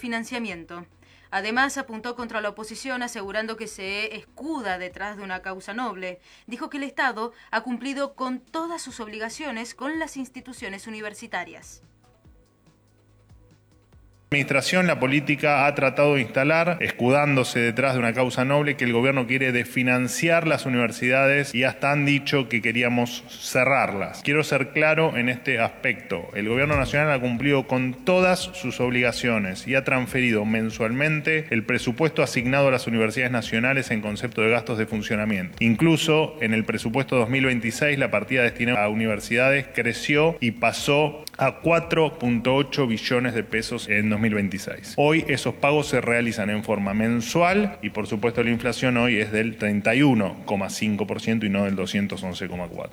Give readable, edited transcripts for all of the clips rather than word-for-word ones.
financiamiento. Además, apuntó contra la oposición asegurando que se escuda detrás de una causa noble. Dijo que el Estado ha cumplido con todas sus obligaciones con las instituciones universitarias. La administración, la política ha tratado de instalar, escudándose detrás de una causa noble, que el gobierno quiere desfinanciar las universidades y hasta han dicho que queríamos cerrarlas. Quiero ser claro en este aspecto. El gobierno nacional ha cumplido con todas sus obligaciones y ha transferido mensualmente el presupuesto asignado a las universidades nacionales en concepto de gastos de funcionamiento. Incluso en el presupuesto 2026 la partida destinada a universidades creció y pasó a 4.8 billones de pesos en 2026. Hoy esos pagos se realizan en forma mensual y por supuesto la inflación hoy es del 31,5% y no del 211,4%.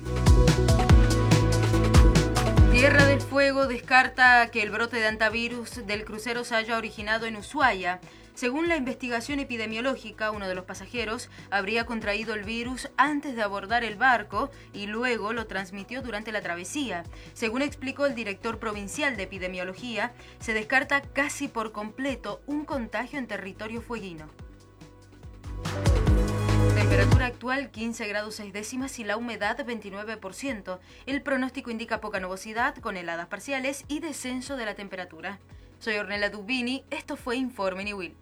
Tierra del Fuego descarta que el brote de hantavirus del crucero se haya originado en Ushuaia. Según la investigación epidemiológica, uno de los pasajeros habría contraído el virus antes de abordar el barco y luego lo transmitió durante la travesía. Según explicó el director provincial de epidemiología, se descarta casi por completo un contagio en territorio fueguino. Temperatura actual 15 grados 6 décimas y la humedad 29%. El pronóstico indica poca nubosidad con heladas parciales y descenso de la temperatura. Soy Ornella Dubini, esto fue Informe Niwil.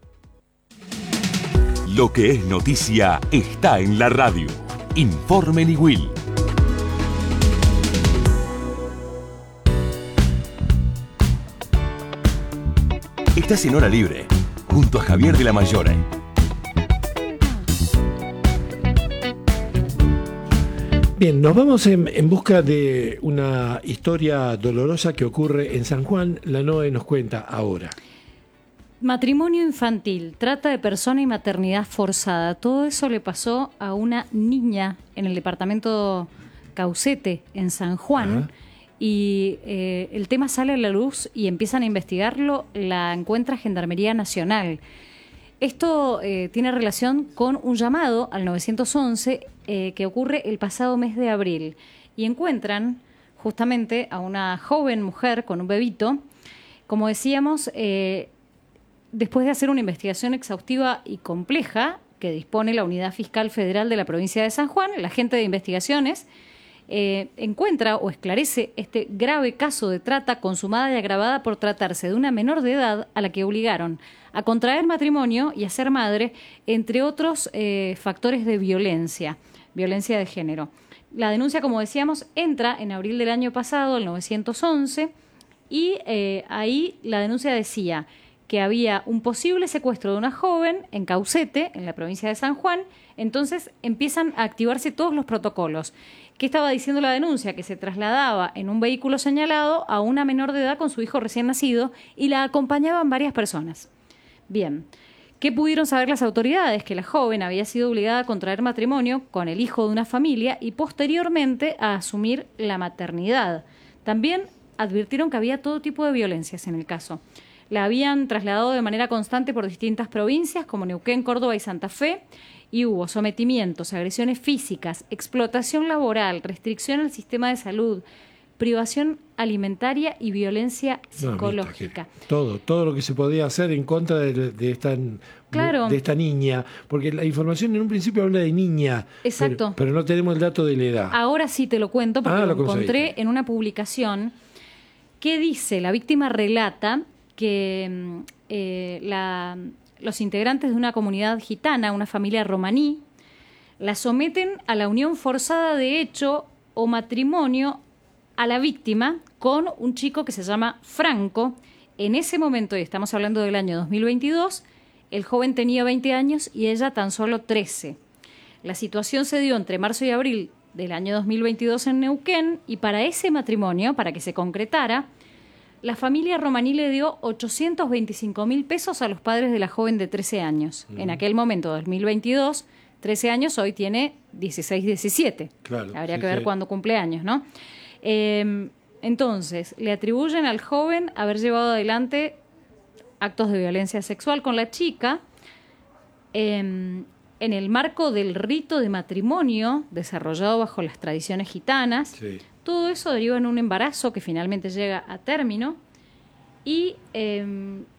Lo que es noticia está en la radio. Informe Niwil. Estás en Hora Libre, junto a Javier de la Mayore. Bien, nos vamos en busca de una historia dolorosa que ocurre en San Juan. La Noe nos cuenta ahora. Matrimonio infantil, trata de persona y maternidad forzada. Todo eso le pasó a una niña en el departamento Caucete, en San Juan. Ajá. Y el tema sale a la luz y empiezan a investigarlo. La encuentra Gendarmería Nacional. Esto tiene relación con un llamado al 911 que ocurre el pasado mes de abril. Y encuentran justamente a una joven mujer con un bebito. Como decíamos, después de hacer una investigación exhaustiva y compleja que dispone la Unidad Fiscal Federal de la provincia de San Juan, el agente de investigaciones encuentra o esclarece este grave caso de trata consumada y agravada por tratarse de una menor de edad a la que obligaron a contraer matrimonio y a ser madre, entre otros factores de violencia de género. La denuncia, como decíamos, entra en abril del año pasado, el 911, y ahí la denuncia decía que había un posible secuestro de una joven en Caucete, en la provincia de San Juan. Entonces empiezan a activarse todos los protocolos. ¿Qué estaba diciendo la denuncia? Que se trasladaba en un vehículo señalado a una menor de edad con su hijo recién nacido y la acompañaban varias personas. Bien, ¿qué pudieron saber las autoridades? Que la joven había sido obligada a contraer matrimonio con el hijo de una familia y posteriormente a asumir la maternidad. También advirtieron que había todo tipo de violencias en el caso. La habían trasladado de manera constante por distintas provincias como Neuquén, Córdoba y Santa Fe, y hubo sometimientos, agresiones físicas, explotación laboral, restricción al sistema de salud, privación alimentaria y violencia psicológica. Todo lo que se podía hacer en contra de esta niña, porque la información en un principio habla de niña. Exacto. Pero no tenemos el dato de la edad. Ahora sí te lo cuento porque lo encontré en una publicación que dice, la víctima relata que los integrantes de una comunidad gitana, una familia romaní, la someten a la unión forzada de hecho o matrimonio a la víctima con un chico que se llama Franco. En ese momento, y estamos hablando del año 2022, el joven tenía 20 años y ella tan solo 13. La situación se dio entre marzo y abril del año 2022 en Neuquén, y para ese matrimonio, para que se concretara, la familia romaní le dio 825.000 pesos a los padres de la joven de 13 años. En aquel momento, 2022, 13 años, hoy tiene 16, 17. Claro, habría que ver cuándo cumple años, ¿no? Entonces, le atribuyen al joven haber llevado adelante actos de violencia sexual con la chica en el marco del rito de matrimonio desarrollado bajo las tradiciones gitanas. Sí. Todo eso deriva en un embarazo que finalmente llega a término y